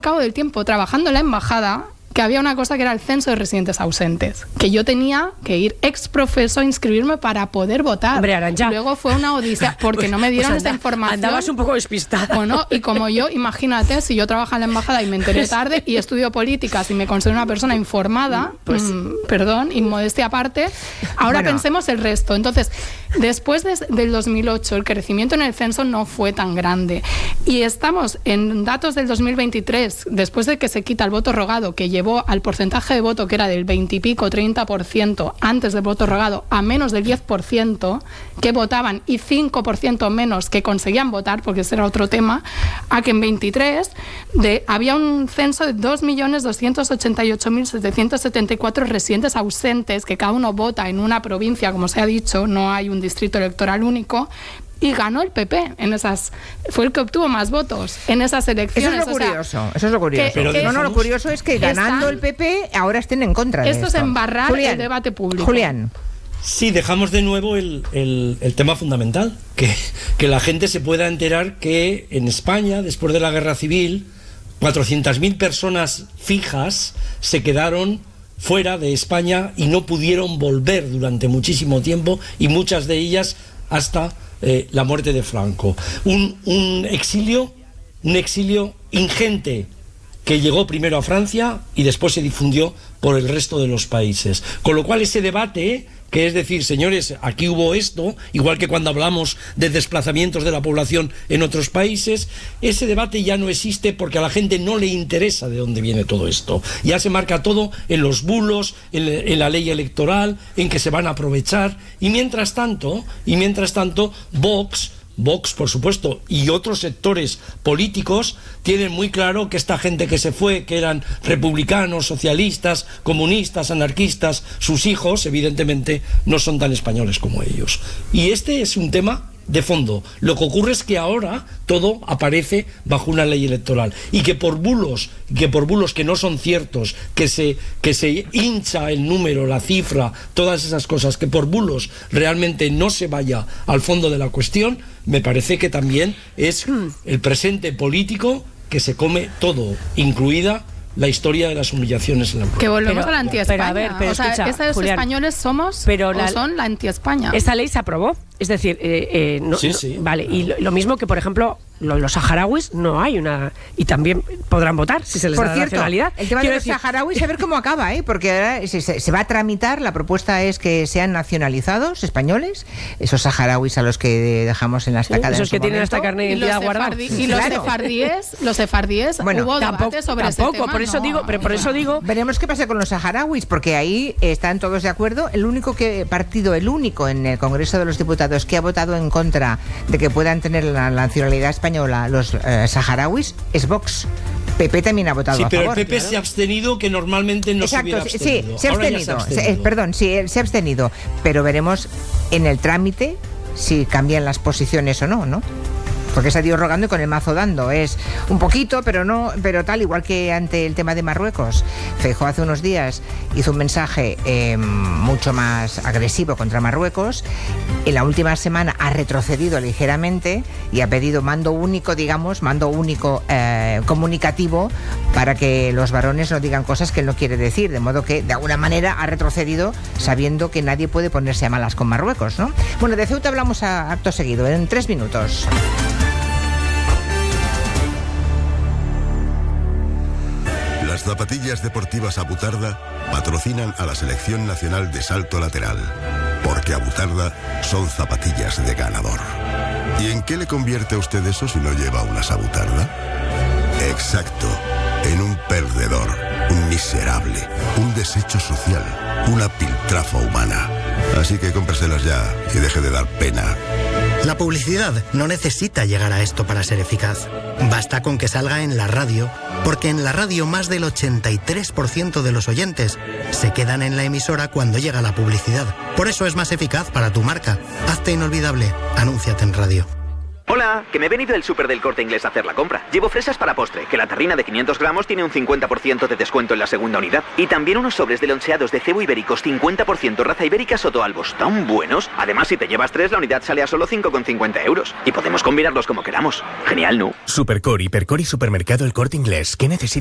cabo del tiempo trabajando en la embajada, que había una cosa que era el censo de residentes ausentes, que yo tenía que ir ex profeso a inscribirme para poder votar. Hombre, Arantxa. Luego fue una odisea, porque no me dieron esta información. Andabas un poco despistada. O no, y como yo, imagínate, si yo trabajo en la embajada y me enteré tarde y estudio políticas y me considero una persona informada, pues perdón, inmodestia aparte, ahora pensemos el resto. Entonces, después del 2008, el crecimiento en el censo no fue tan grande. Y estamos en datos del 2023, después de que se quita el voto rogado, que llevó al porcentaje de voto que era del 20 y pico, 30% antes del voto rogado, a menos del 10% que votaban y 5% menos que conseguían votar, porque ese era otro tema, a que en 23 había un censo de 2.288.774 residentes ausentes, que cada uno vota en una provincia, como se ha dicho, no hay un distrito electoral único, y ganó el PP en esas, fue el que obtuvo más votos en esas elecciones. Eso es lo curioso, eso es lo curioso. Lo curioso es que ganando el PP ahora estén en contra de esto. Esto es embarrar el debate público. Julián. Sí, dejamos de nuevo el tema fundamental, que la gente se pueda enterar que en España, después de la Guerra Civil, 400.000 personas fijas se quedaron fuera de España y no pudieron volver durante muchísimo tiempo, y muchas de ellas hasta la muerte de Franco. Un exilio ingente que llegó primero a Francia y después se difundió por el resto de los países. Con lo cual ese debate, que es decir, señores, aquí hubo esto, igual que cuando hablamos de desplazamientos de la población en otros países, ese debate ya no existe porque a la gente no le interesa de dónde viene todo esto. Ya se marca todo en los bulos, en la ley electoral, en que se van a aprovechar, y mientras tanto, Vox, por supuesto, y otros sectores políticos tienen muy claro que esta gente que se fue, que eran republicanos, socialistas, comunistas, anarquistas, sus hijos, evidentemente, no son tan españoles como ellos. Y este es un tema de fondo. Lo que ocurre es que ahora todo aparece bajo una ley electoral, y que por bulos que no son ciertos, que se hincha el número, la cifra, todas esas cosas, que por bulos realmente no se vaya al fondo de la cuestión, me parece que también es el presente político que se come todo, incluida la historia de las humillaciones en la que volvemos a la anti-España. Pero o sea, escucha, esos Julián, españoles somos son la anti-España. Esta ley se aprobó. Es decir, sí. Vale, y lo mismo que, por ejemplo, los saharauis no hay una... Y también podrán votar si se les da la nacionalidad. El tema de los saharauis, a ver cómo acaba, porque ahora se va a tramitar, la propuesta es que sean nacionalizados españoles, esos saharauis a los que dejamos en la estacada. Esos que tienen hasta carne de identidad guardada. Y los sefardíes, bueno, hubo debate sobre ese tema. Por eso digo... Veremos qué pasa con los saharauis, porque ahí están todos de acuerdo. El único en el Congreso de los Diputados que ha votado en contra de que puedan tener la nacionalidad española los saharauis es Vox. PP también ha votado a favor. Sí, pero el PP se ha abstenido, que normalmente no se hubiera abstenido. Sí, se ha abstenido. Se ha abstenido. Pero veremos en el trámite si cambian las posiciones o no, ¿no? Porque se ha ido rogando y con el mazo dando. Es un poquito, pero tal, igual que ante el tema de Marruecos. Feijóo hace unos días hizo un mensaje mucho más agresivo contra Marruecos. En la última semana ha retrocedido ligeramente y ha pedido mando único comunicativo, para que los varones no digan cosas que él no quiere decir. De modo que, de alguna manera, ha retrocedido sabiendo que nadie puede ponerse a malas con Marruecos, ¿no? Bueno, de Ceuta hablamos acto seguido, en 3 minutos. Las zapatillas deportivas Abutarda patrocinan a la Selección Nacional de Salto Lateral, porque Abutarda son zapatillas de ganador. ¿Y en qué le convierte a usted eso si no lleva unas Abutarda? Exacto, en un perdedor, un miserable, un desecho social, una piltrafa humana. Así que cómpraselas ya y deje de dar pena. La publicidad no necesita llegar a esto para ser eficaz. Basta con que salga en la radio, porque en la radio más del 83% de los oyentes se quedan en la emisora cuando llega la publicidad. Por eso es más eficaz para tu marca. Hazte inolvidable. Anúnciate en radio. Hola, que me he venido del súper del Corte Inglés a hacer la compra. Llevo fresas para postre, que la terrina de 500 gramos tiene un 50% de descuento en la segunda unidad. Y también unos sobres de loncheados de cebo ibéricos 50% raza ibérica Sotoalbos, tan buenos. Además, si te llevas 3, la unidad sale a solo 5,50 euros. Y podemos combinarlos como queramos. Genial, ¿no? Supercor, Hipercor y Supermercado El Corte Inglés. ¿Qué necesitas?